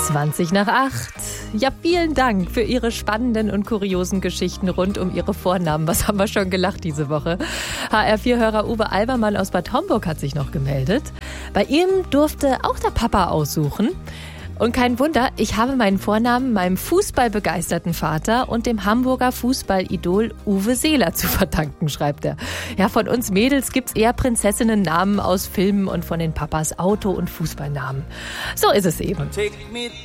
7:20. Ja, vielen Dank für Ihre spannenden und kuriosen Geschichten rund um Ihre Vornamen. Was haben wir schon gelacht diese Woche? HR4-Hörer Uwe Albermann aus Bad Homburg hat sich noch gemeldet. Bei ihm durfte auch der Papa aussuchen. Und kein Wunder, ich habe meinen Vornamen meinem fußballbegeisterten Vater und dem Hamburger Fußballidol Uwe Seeler zu verdanken, schreibt er. Ja, von uns Mädels gibt's eher Prinzessinnen-Namen aus Filmen und von den Papas Auto- und Fußballnamen. So ist es eben.